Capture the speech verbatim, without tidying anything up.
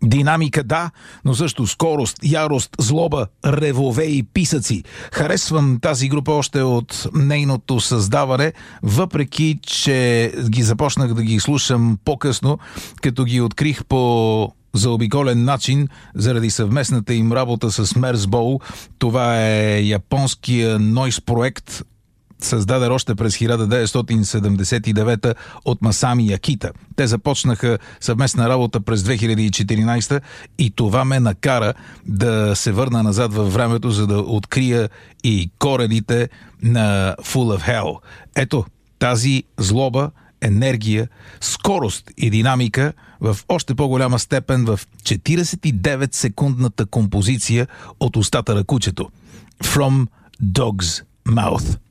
Динамика, да, но също скорост, ярост, злоба, ревове и писъци. Харесвам тази група още от нейното създаване, въпреки че ги започнах да ги слушам по-късно, като ги открих по заобиколен начин заради съвместната им работа с Мерсбоу. Това е японския нойз проект, създаден още през хиляда деветстотин седемдесет и девета от Масами Акита. Те започнаха съвместна работа през две хиляди и четиринадесета и това ме накара да се върна назад във времето, за да открия и корените на Full of Hell. Ето, тази злоба, енергия, скорост и динамика в още по-голяма степен в четиридесет и девет секундната композиция от устата на кучето. From Dog's Mouth.